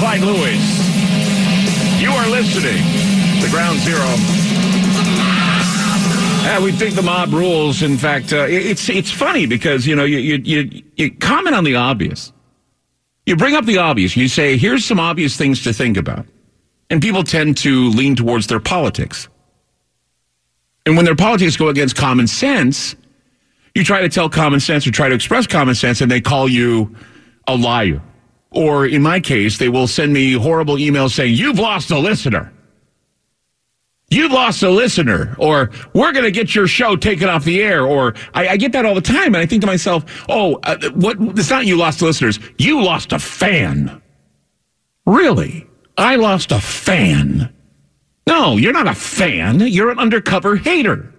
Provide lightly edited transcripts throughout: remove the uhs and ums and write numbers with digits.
Clyde Lewis. You are listening to Ground Zero. We think the mob rules. In fact, it's funny because, you comment on the obvious. You bring up the obvious. You say, here's some obvious things to think about. And people tend to lean towards their politics. And when their politics go against common sense, you try to tell common sense or try to express common sense, and they call you a liar. Or in my case, they will send me horrible emails saying, you've lost a listener. You've lost a listener. Or we're going to get your show taken off the air. Or I get that all the time. And I think to myself, it's not you lost listeners. You lost a fan. Really? I lost a fan. No, you're not a fan. You're an undercover hater.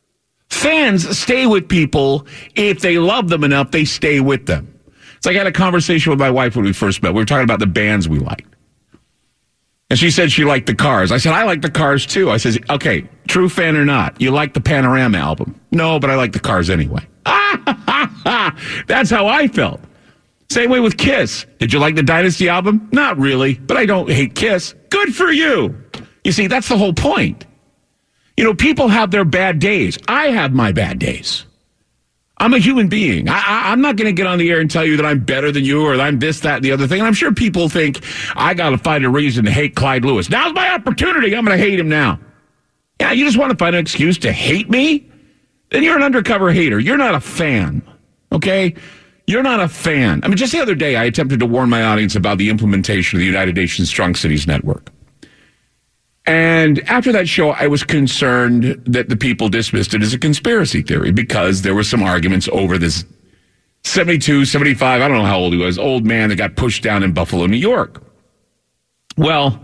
Fans stay with people. If they love them enough, they stay with them. It's like I had a conversation with my wife when we first met. We were talking about the bands we liked. And she said she liked the Cars. I said, I like the Cars too. I said, okay, true fan or not, you like the Panorama album? No, but I like the Cars anyway. That's how I felt. Same way with Kiss. Did you like the Dynasty album? Not really, but I don't hate Kiss. Good for you. You see, that's the whole point. People have their bad days. I have my bad days. I'm a human being. I'm not going to get on the air and tell you that I'm better than you or that I'm this, that, and the other thing. And I'm sure people think I got to find a reason to hate Clyde Lewis. Now's my opportunity. I'm going to hate him now. Yeah, you just want to find an excuse to hate me? Then you're an undercover hater. You're not a fan, okay? You're not a fan. I mean, just the other day, I attempted to warn my audience about the implementation of the United Nations Strong Cities Network. And after that show, I was concerned that the people dismissed it as a conspiracy theory because there were some arguments over this 72, 75, I don't know how old he was, old man that got pushed down in Buffalo, New York. Well,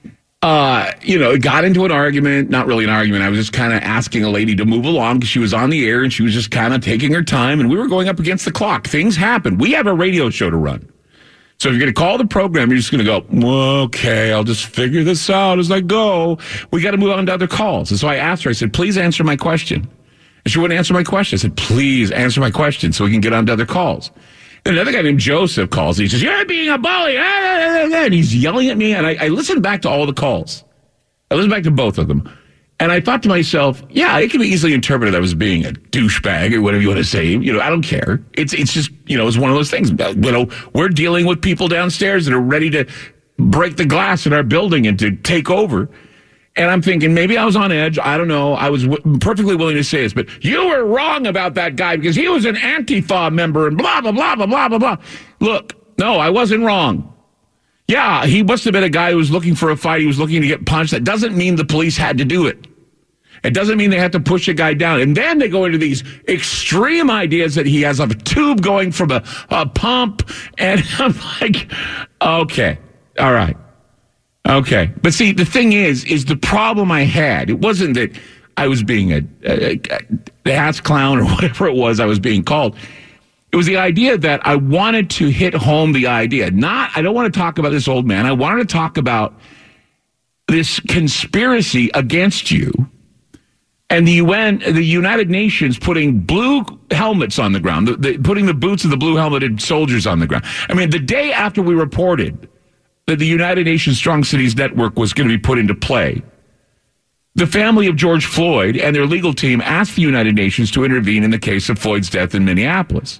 it got into an argument, not really an argument. I was just kind of asking a lady to move along because she was on the air and she was just kind of taking her time and we were going up against the clock. Things happen. We have a radio show to run. So if you're going to call the program, you're just going to go, okay, I'll just figure this out as I go. We got to move on to other calls. And so I asked her, I said, please answer my question. And she wouldn't answer my question. I said, please answer my question so we can get on to other calls. And another guy named Joseph calls. And he says, you're being a bully. And he's yelling at me. And I listened back to all the calls. I listened back to both of them. And I thought to myself, yeah, it can be easily interpreted as being a douchebag or whatever you want to say. I don't care. It's just, it's one of those things. We're dealing with people downstairs that are ready to break the glass in our building and to take over. And I'm thinking maybe I was on edge. I don't know. I was perfectly willing to say this, but you were wrong about that guy because he was an Antifa member and blah, blah, blah, blah, blah, blah, blah. Look, no, I wasn't wrong. Yeah, he must have been a guy who was looking for a fight. He was looking to get punched. That doesn't mean the police had to do it. It doesn't mean they had to push a guy down. And then they go into these extreme ideas that he has a tube going from a pump. And I'm like, okay, all right. Okay. But see, the thing is the problem I had, it wasn't that I was being the ass clown or whatever it was I was being called. It was the idea that I wanted to hit home the idea. I don't want to talk about this old man. I wanted to talk about this conspiracy against you and the UN, the United Nations putting blue helmets on the ground, putting the boots of the blue helmeted soldiers on the ground. I mean, the day after we reported that the United Nations Strong Cities Network was going to be put into play, the family of George Floyd and their legal team asked the United Nations to intervene in the case of Floyd's death in Minneapolis.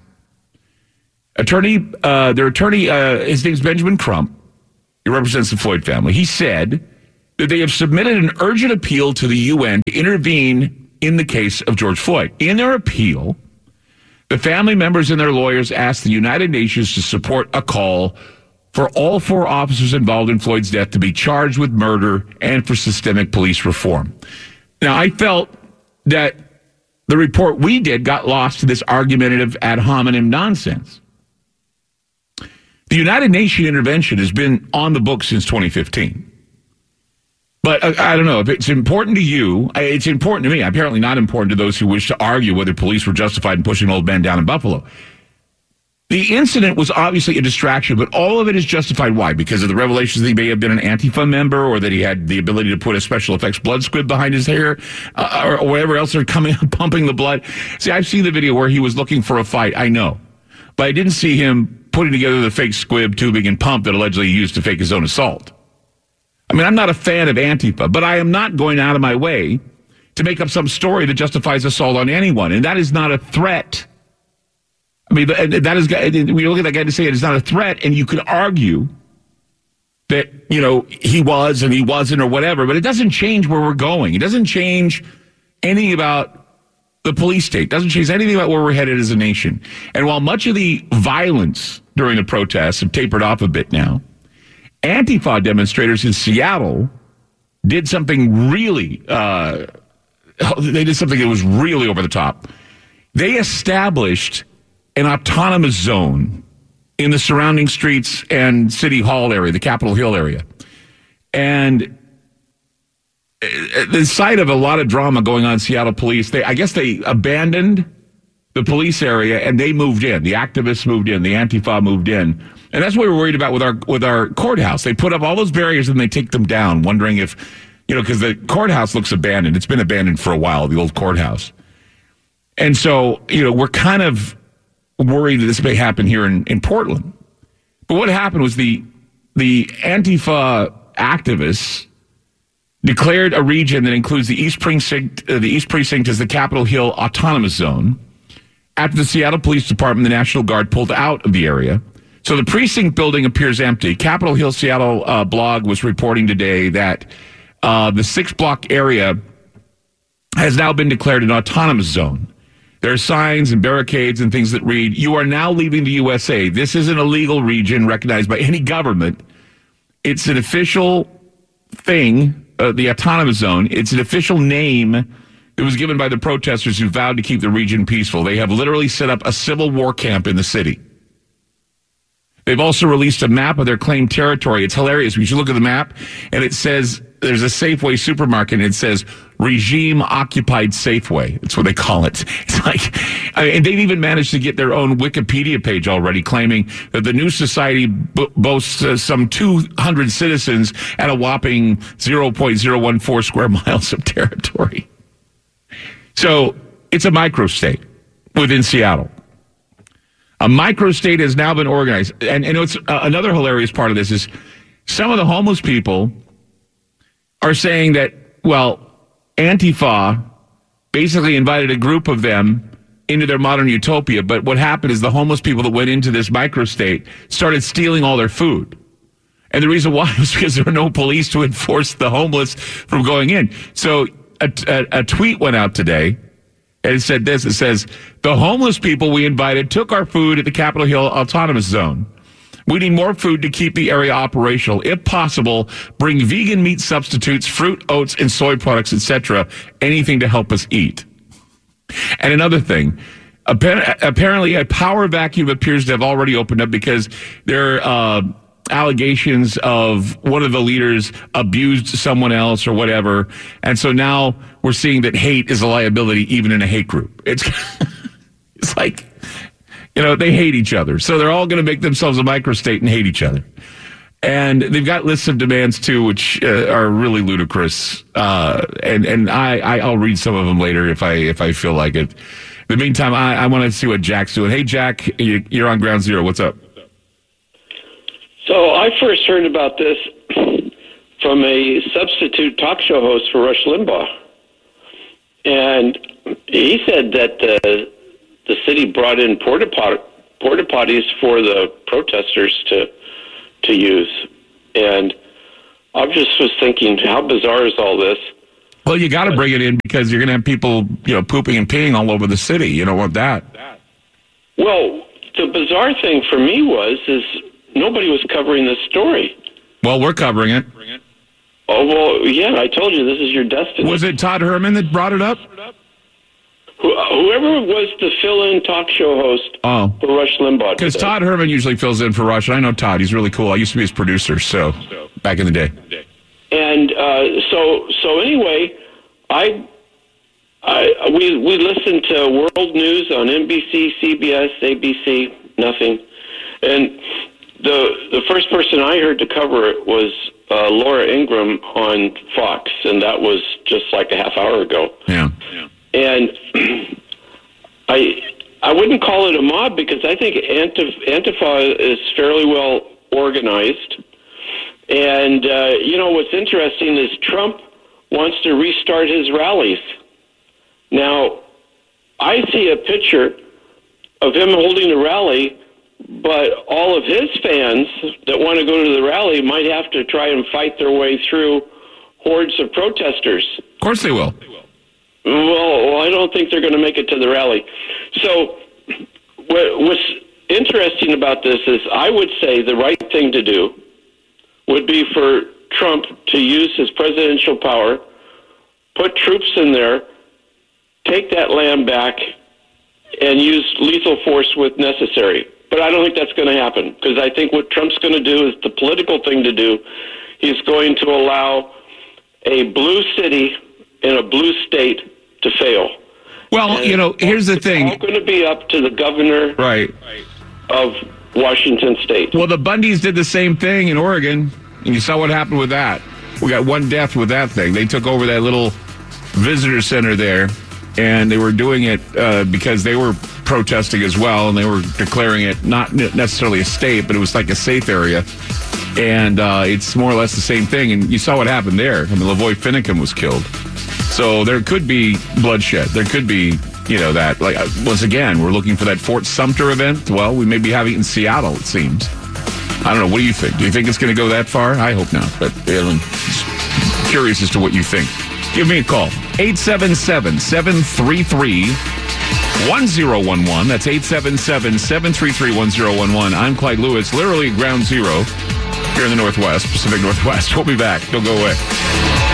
Their attorney, his name's Benjamin Crump. He represents the Floyd family. He said that they have submitted an urgent appeal to the UN to intervene in the case of George Floyd. In their appeal, the family members and their lawyers asked the United Nations to support a call for all 4 officers involved in Floyd's death to be charged with murder and for systemic police reform. Now, I felt that the report we did got lost to this argumentative ad hominem nonsense. The United Nations intervention has been on the books since 2015. But I don't know, if it's important to you, it's important to me. Apparently not important to those who wish to argue whether police were justified in pushing an old man down in Buffalo. The incident was obviously a distraction, but all of it is justified. Why? Because of the revelations that he may have been an Antifa member or that he had the ability to put a special effects blood squib behind his hair or whatever else are pumping the blood. See, I've seen the video where he was looking for a fight. I know. But I didn't see him putting together the fake squib, tubing, and pump that allegedly he used to fake his own assault. I mean, I'm not a fan of Antifa, but I am not going out of my way to make up some story that justifies assault on anyone, and that is not a threat. I mean, that is, when you look at that guy to say it is not a threat, and you could argue that, you know, he was and he wasn't or whatever, but it doesn't change where we're going. It doesn't change anything about the police state. It doesn't change anything about where we're headed as a nation. And while much of the violence during the protests have tapered off a bit now, Antifa demonstrators in Seattle did something really, they did something that was really over the top. They established an autonomous zone in the surrounding streets and City Hall area, the Capitol Hill area. And the site of a lot of drama going on in Seattle police, I guess they abandoned the police area and they moved in. The activists moved in. The Antifa moved in. And that's what we're worried about with our courthouse. They put up all those barriers and they take them down, wondering if, you know, because the courthouse looks abandoned. It's been abandoned for a while, the old courthouse. And so, you know, we're kind of worried that this may happen here in Portland. But what happened was the Antifa activists declared a region that includes the East Precinct. The East Precinct is the Capitol Hill Autonomous Zone. After the Seattle Police Department, the National Guard pulled out of the area. So the precinct building appears empty. Capitol Hill Seattle blog was reporting today that the 6-block area has now been declared an autonomous zone. There are signs and barricades and things that read, "You are now leaving the USA. This isn't a legal region recognized by any government. It's an official thing, the autonomous zone. It's an official name that was given by the protesters who vowed to keep the region peaceful. They have literally set up a civil war camp in the city." They've also released a map of their claimed territory. It's hilarious. We should look at the map, and it says there's a Safeway supermarket, and it says regime-occupied Safeway. That's what they call it. It's like, and they've even managed to get their own Wikipedia page already, claiming that the new society boasts some 200 citizens and a whopping 0.014 square miles of territory. So it's a microstate within Seattle. A microstate has now been organized. And it's another hilarious part of this is some of the homeless people are saying that, well, Antifa basically invited a group of them into their modern utopia. But what happened is the homeless people that went into this microstate started stealing all their food. And the reason why was because there were no police to enforce the homeless from going in. So a tweet went out today. And it said this, it says, "The homeless people we invited took our food at the Capitol Hill Autonomous Zone. We need more food to keep the area operational. If possible, bring vegan meat substitutes, fruit, oats, and soy products, etc. Anything to help us eat." And another thing, apparently a power vacuum appears to have already opened up because there are allegations of one of the leaders abused someone else or whatever. And so now we're seeing that hate is a liability even in a hate group. It's it's like, you know, they hate each other. So they're all going to make themselves a microstate and hate each other. And they've got lists of demands, too, which are really ludicrous. And I'll read some of them later if I feel like it. In the meantime, I want to see what Jack's doing. Hey, Jack, you're on Ground Zero. What's up? So I first heard about this from a substitute talk show host for Rush Limbaugh. And he said that the city brought in porta potties for the protesters to use. And I just was thinking, how bizarre is all this? Well, you got to bring it in because you're going to have people, you know, pooping and peeing all over the city. You don't want that. Well, the bizarre thing for me is nobody was covering this story. Well, we're covering it. Oh, well, yeah, I told you, this is your destiny. Was it Todd Herman that brought it up? Whoever was the fill-in talk show host for Rush Limbaugh. Because Todd Herman usually fills in for Rush. I know Todd. He's really cool. I used to be his producer, so back in the day. And so anyway, we listened to world news on NBC, CBS, ABC, nothing. And the first person I heard to cover it was Laura Ingraham on Fox, and that was just like a half hour ago. Yeah. And I I wouldn't call it a mob because I think Antifa is fairly well organized. And, what's interesting is Trump wants to restart his rallies. Now, I see a picture of him holding a rally, but all of his fans that want to go to the rally might have to try and fight their way through hordes of protesters. Of course they will. Well, I don't think they're going to make it to the rally. So what's interesting about this is I would say the right thing to do would be for Trump to use his presidential power, put troops in there, take that land back, and use lethal force when necessary. But I don't think that's going to happen because I think what Trump's going to do is the political thing to do. He's going to allow a blue city in a blue state to fail. Well, here's the thing. It's all going to be up to the governor of Washington State. Well, the Bundys did the same thing in Oregon, and you saw what happened with that. We got one death with that thing. They took over that little visitor center there, and they were doing it because they were protesting as well, and they were declaring it not necessarily a state, but it was like a safe area. And it's more or less the same thing. And you saw what happened there. I mean, Lavoy Finicum was killed. So there could be bloodshed. There could be, that. Like, once again, we're looking for that Fort Sumter event. Well, we may be having it in Seattle, it seems. I don't know. What do you think? Do you think it's going to go that far? I hope not. But I'm curious as to what you think. Give me a call. 877-733-1011. That's 877-733-1011. I'm Clyde Lewis, literally ground zero here in the Northwest, Pacific Northwest. We'll be back. Don't go away.